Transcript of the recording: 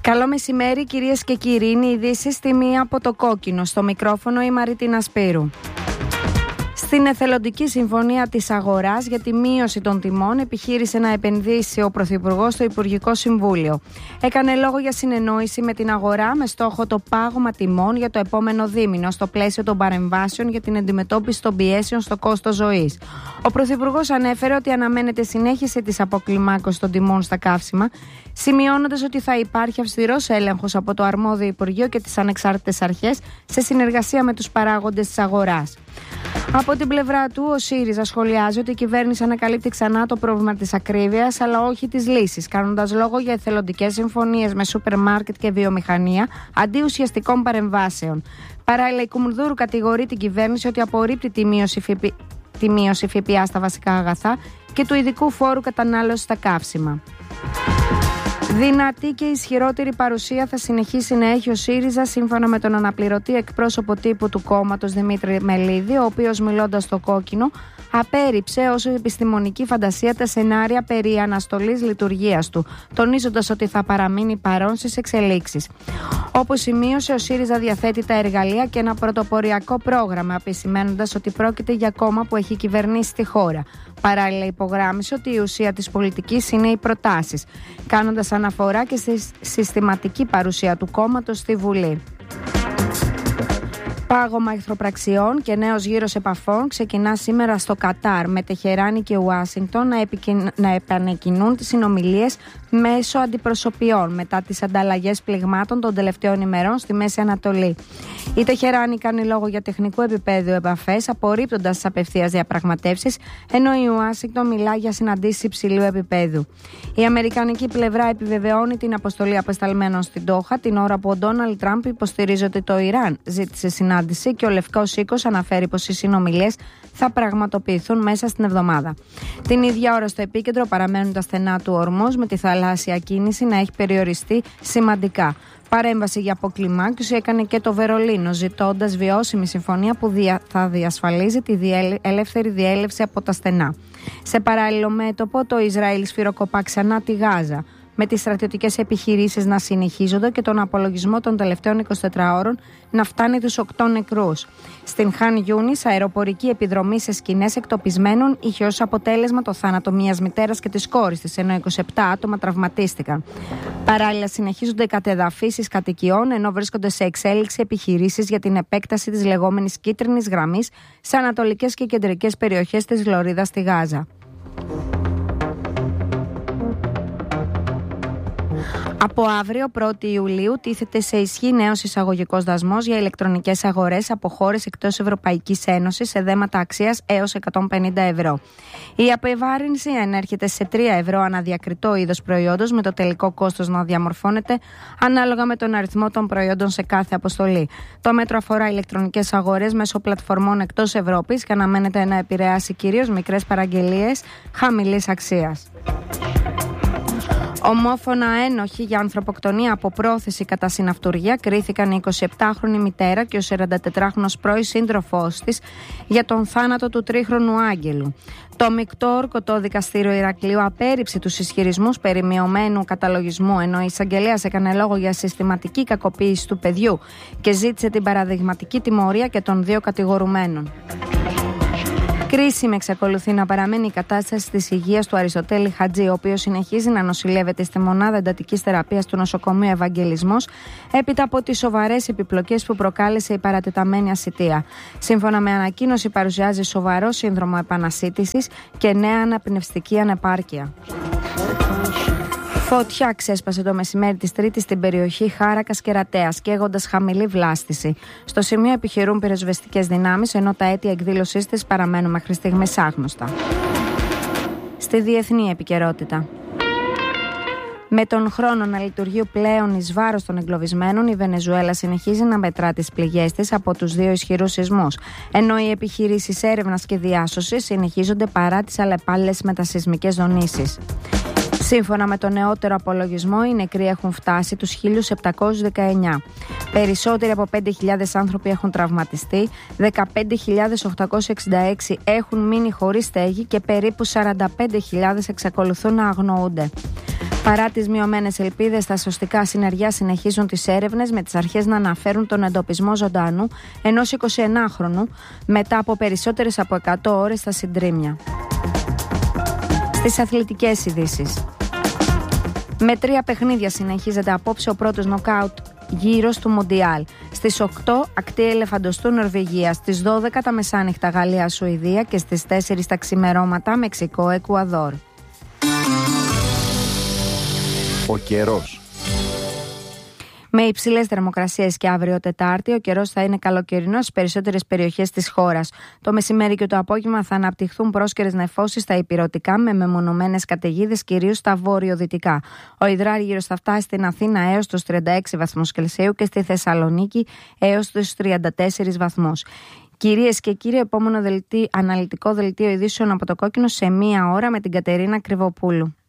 Καλό μεσημέρι κυρίες και κύριοι, είναι ειδήσεις στη μία από το Κόκκινο. Στο μικρόφωνο η Μαρίτινα Σπύρου. Στην εθελοντική συμφωνία της αγοράς για τη μείωση των τιμών επιχείρησε να επενδύσει ο Πρωθυπουργός στο Υπουργικό Συμβούλιο. Έκανε λόγο για συνεννόηση με την αγορά με στόχο το πάγωμα τιμών για το επόμενο δίμηνο στο πλαίσιο των παρεμβάσεων για την αντιμετώπιση των πιέσεων στο κόστος ζωής. Ο Πρωθυπουργός ανέφερε ότι αναμένεται συνέχιση της αποκλιμάκωσης των τιμών στα καύσιμα, σημειώνοντας ότι θα υπάρχει αυστηρός έλεγχος από το αρμόδιο Υπουργείο και τις ανεξάρτητες αρχές σε συνεργασία με τους παράγοντες της αγοράς. Από την πλευρά του, ο ΣΥΡΙΖΑ σχολιάζει ότι η κυβέρνηση ανακαλύπτει ξανά το πρόβλημα της ακρίβειας, αλλά όχι της λύσης, κάνοντας λόγο για εθελοντικές συμφωνίες με σούπερ μάρκετ και βιομηχανία αντί ουσιαστικών παρεμβάσεων. Παράλληλα, η Κουμουνδούρου κατηγορεί την κυβέρνηση ότι απορρίπτει τη μείωση ΦΠΑ στα βασικά αγαθά και του ειδικού φόρου κατανάλωσης στα καύσιμα. Δυνατή και ισχυρότερη παρουσία θα συνεχίσει να έχει ο ΣΥΡΙΖΑ, σύμφωνα με τον αναπληρωτή εκπρόσωπο τύπου του κόμματος Δημήτρη Μελίδη, ο οποίος, μιλώντας στο Κόκκινο, απέρριψε ως επιστημονική φαντασία τα σενάρια περί αναστολής λειτουργίας του, τονίζοντας ότι θα παραμείνει παρόν στις εξελίξεις. Όπως σημείωσε, ο ΣΥΡΙΖΑ διαθέτει τα εργαλεία και ένα πρωτοποριακό πρόγραμμα, επισημαίνοντας ότι πρόκειται για κόμμα που έχει κυβερνήσει τη χώρα. Παράλληλα, υπογράμμισε ότι η ουσία της πολιτικής είναι οι προτάσεις, κάνοντας αναφορά και στη συστηματική παρουσία του κόμματος στη Βουλή. Πάγωμα εχθροπραξιών και νέος γύρος επαφών ξεκινά σήμερα στο Κατάρ, με Τεχεράνη και Ουάσιγκτον να επανεκκινούν τις συνομιλίες μέσω αντιπροσωπιών μετά τις ανταλλαγές πληγμάτων των τελευταίων ημερών στη Μέση Ανατολή. Η Τεχεράνη κάνει λόγο για τεχνικού επίπεδου επαφές, απορρίπτοντας τις απευθείας διαπραγματεύσεις, ενώ η Ουάσιγκτον μιλά για συναντήσεις υψηλού επίπεδου. Η αμερικανική πλευρά επιβεβαιώνει την αποστολή απεσταλμένων στην Ντόχα, την ώρα που ο Ντόναλντ Τραμπ υποστηρίζει ότι το Ιράν ζήτησε συνάντηση και ο Λευκός Οίκος αναφέρει πως οι συνομιλίες θα πραγματοποιηθούν μέσα στην εβδομάδα. Την ίδια ώρα στο επίκεντρο παραμένουν τα στενά του Ορμούζ, με τη θαλάσσια κίνηση να έχει περιοριστεί σημαντικά. Παρέμβαση για αποκλιμάκωση έκανε και το Βερολίνο, ζητώντας βιώσιμη συμφωνία που θα διασφαλίζει τη ελεύθερη διέλευση από τα στενά. Σε παράλληλο μέτωπο, το Ισραήλ σφυροκοπά ξανά τη Γάζα, με τις στρατιωτικές επιχειρήσεις να συνεχίζονται και τον απολογισμό των τελευταίων 24 ώρων να φτάνει τους 8 νεκρούς. Στην Χαν Γιούνις, αεροπορική επιδρομή σε σκηνές εκτοπισμένων είχε ως αποτέλεσμα το θάνατο μιας μητέρας και της κόρης της, ενώ 27 άτομα τραυματίστηκαν. Παράλληλα, συνεχίζονται οι κατεδαφίσεις κατοικιών, ενώ βρίσκονται σε εξέλιξη επιχειρήσεις για την επέκταση της λεγόμενης κίτρινης γραμμής σε ανατολικές και κεντρικές περιοχές της Λωρίδας στη Γάζα. Από αύριο, 1η Ιουλίου, τίθεται σε ισχύ νέος εισαγωγικός δασμός για ηλεκτρονικές αγορές από χώρες εκτός Ευρωπαϊκής Ένωσης σε δέματα αξίας έως 150 ευρώ. Η απεβάρυνση ενέρχεται σε 3 ευρώ ανά διακριτό είδος προϊόντος, με το τελικό κόστος να διαμορφώνεται ανάλογα με τον αριθμό των προϊόντων σε κάθε αποστολή. Το μέτρο αφορά ηλεκτρονικές αγορές μέσω πλατφορμών εκτός Ευρώπης και αναμένεται να επηρεάσει κυρίως μικρές παραγγελίες χαμηλής αξίας. Ομόφωνα ένοχοι για ανθρωποκτονία από πρόθεση κατά συναυτουργία κρίθηκαν η 27χρονη μητέρα και ο 44χρονος πρώην σύντροφός της για τον θάνατο του 3χρονου Άγγελου. Το μεικτό ορκωτό δικαστήριο Ηρακλείου απέρριψε τους ισχυρισμούς περί μειωμένου καταλογισμού, ενώ η εισαγγελέας έκανε λόγο για συστηματική κακοποίηση του παιδιού και ζήτησε την παραδειγματική τιμωρία και των 2 κατηγορουμένων. Κρίσιμη εξακολουθεί να παραμένει η κατάσταση της υγείας του Αριστοτέλη Χατζή, ο οποίος συνεχίζει να νοσηλεύεται στη μονάδα εντατικής θεραπείας του νοσοκομείου Ευαγγελισμός, έπειτα από τις σοβαρές επιπλοκές που προκάλεσε η παρατεταμένη ασιτεία. Σύμφωνα με ανακοίνωση, παρουσιάζει σοβαρό σύνδρομο επανασίτησης και νέα αναπνευστική ανεπάρκεια. Φωτιά ξέσπασε το μεσημέρι της Τρίτης στην περιοχή Χάρακας και Ρατέας, καίγοντας χαμηλή βλάστηση. Στο σημείο επιχειρούν πυροσβεστικές δυνάμεις, ενώ τα αίτια εκδήλωσής της παραμένουν μέχρι στιγμής άγνωστα. Στη διεθνή επικαιρότητα. Με τον χρόνο να λειτουργεί πλέον εις βάρος των εγκλωβισμένων, η Βενεζουέλα συνεχίζει να μετρά τις πληγές της από τους 2 ισχυρούς σεισμούς, ενώ οι επιχειρήσεις έρευνας και διάσωσης συνεχίζονται παρά τις αλλεπάλληλες μετασεισμικές δονήσεις. Σύμφωνα με τον νεότερο απολογισμό, οι νεκροί έχουν φτάσει τους 1.719. Περισσότεροι από 5.000 άνθρωποι έχουν τραυματιστεί, 15.866 έχουν μείνει χωρίς στέγη και περίπου 45.000 εξακολουθούν να αγνοούνται. Παρά τις μειωμένες ελπίδες, τα σωστικά συνεργεία συνεχίζουν τις έρευνες, με τις αρχές να αναφέρουν τον εντοπισμό ζωντανού ενός 29χρονου μετά από περισσότερες από 100 ώρες στα συντρίμμια. Στις αθλητικές ειδήσεις. Με 3 παιχνίδια συνεχίζεται απόψε ο πρώτος νοκάουτ γύρος του Μουντιάλ. Στις 8 ακτή ελεφαντοστού Νορβηγία, στις 12 τα μεσάνυχτα Γαλλία-Σουηδία και στις 4 τα ξημερώματα Μεξικό-Εκουαδόρ. Ο καιρός. Με υψηλές θερμοκρασίες και αύριο Τετάρτη, ο καιρός θα είναι καλοκαιρινός στις περισσότερες περιοχές της χώρας. Το μεσημέρι και το απόγευμα θα αναπτυχθούν πρόσκαιρες νεφώσεις στα ηπειρωτικά, με μεμονωμένες καταιγίδες κυρίως στα βόρειο-δυτικά. Ο υδράργυρος θα φτάσει στην Αθήνα έως τους 36 βαθμούς Κελσίου και στη Θεσσαλονίκη έως τους 34 βαθμούς. Κυρίες και κύριοι, επόμενο αναλυτικό δελτίο ειδήσεων από το Κόκκινο σε 1 ώρα με την Κατερίνα Κρυβοπούλου.